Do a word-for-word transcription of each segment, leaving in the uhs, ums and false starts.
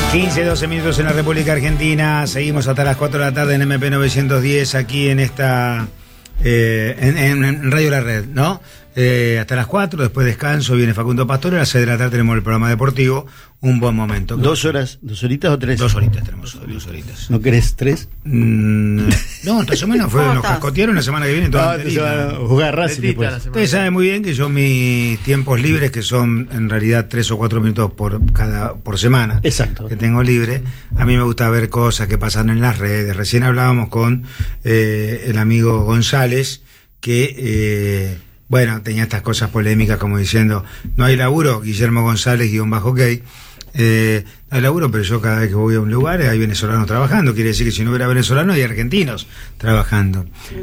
quince, doce minutos en la República Argentina. Seguimos hasta las cuatro de la tarde en M P novecientos diez aquí en esta eh, en, en, en Radio La Red, ¿no? Eh, hasta las cuatro, después descanso, viene Facundo Pastor, a las seis de la tarde tenemos el programa deportivo, un buen momento. ¿Dos horas? ¿Dos horitas o tres? Dos horitas tenemos, dos horitas. ¿No querés tres? Mm, no, esta semana fue, nos cascotearon la semana que viene toda no, se van a jugar Racing después. Ustedes saben muy bien que yo mis tiempos libres, que son en realidad tres o cuatro minutos por cada por semana, exacto, que tengo libre, a mí me gusta ver cosas que pasan en las redes. Recién hablábamos con eh, el amigo González, que... Eh, bueno, tenía estas cosas polémicas como diciendo, no hay laburo, Guillermo González guión bajo gay, eh, no hay laburo, pero yo cada vez que voy a un lugar hay venezolanos trabajando, quiere decir que si no hubiera venezolanos hay argentinos trabajando.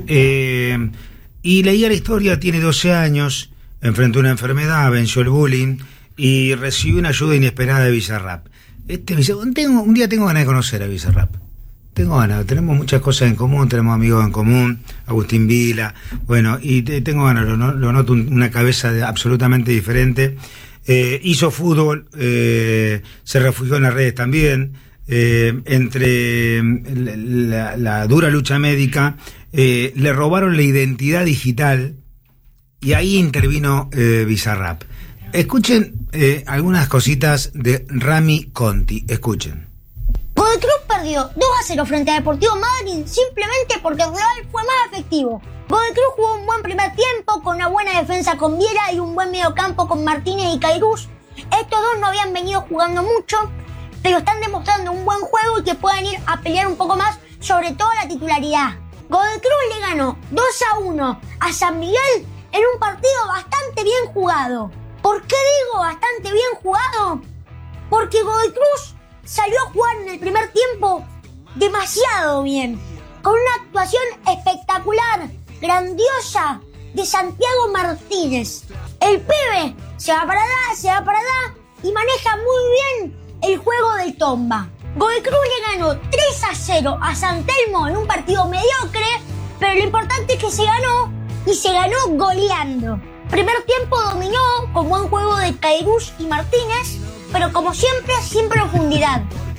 Eh, y leía la historia, tiene doce años, enfrentó una enfermedad, venció el bullying y recibió una ayuda inesperada de Bizarrap. Este, tengo, un día tengo ganas de conocer a Bizarrap. Tengo ganas, tenemos muchas cosas en común, tenemos amigos en común, Agustín Vila, bueno, y te, tengo ganas, lo, lo noto un, una cabeza de, absolutamente diferente. Eh, hizo fútbol, eh, se refugió en las redes también, eh, entre la, la dura lucha médica, eh, le robaron la identidad digital y ahí intervino eh, Bizarrap. Escuchen eh, algunas cositas de Rami Conti, escuchen. Godoy Cruz perdió dos a cero frente a Deportivo Madryn simplemente porque el Real fue más efectivo. Godoy Cruz jugó un buen primer tiempo con una buena defensa con Viera y un buen mediocampo con Martínez y Cairuz. Estos dos no habían venido jugando mucho, pero están demostrando un buen juego y que pueden ir a pelear un poco más, sobre todo la titularidad. Godoy Cruz le ganó dos a uno a San Miguel en un partido bastante bien jugado. ¿Por qué digo bastante bien jugado? Porque Godoy Cruz salió a jugar en el primer tiempo demasiado bien, con una actuación espectacular, grandiosa, de Santiago Martínez. El pibe se va para allá, se va para allá y maneja muy bien el juego del Tomba. Godoy Cruz le ganó tres a cero a San Telmo en un partido mediocre, pero lo importante es que se ganó y se ganó goleando. Primer tiempo dominó con buen juego de Cairuz y Martínez, pero como siempre, sin profundidad.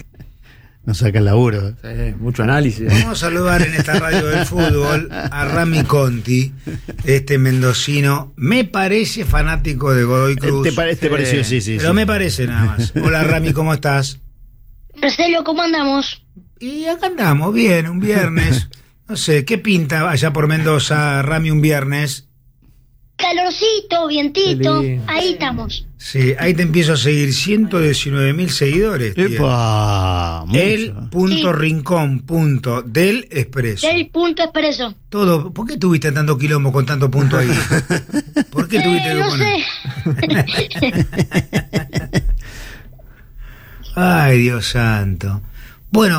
No saca el laburo. Sí, mucho análisis. Vamos a saludar en esta radio del fútbol a Rami Conti, este mendocino, me parece fanático de Godoy Cruz. ¿Te, pare, te pareció? Sí, sí. Pero sí. me parece nada más. Hola Rami, ¿cómo estás? Marcelo, ¿cómo andamos? Y acá andamos, bien, un viernes. No sé, ¿qué pinta allá por Mendoza, Rami, un viernes? Calorcito, vientito, ahí estamos. Sí, ahí te empiezo a seguir, ciento diecinueve mil seguidores. ¡Epa! El punto Sí. rincón punto del expreso. Del punto expreso. Todo. ¿Por qué tuviste tanto quilombo con tanto punto ahí? ¿Por qué tuviste Eh, que no poner? sé. Ay, Dios santo. Bueno.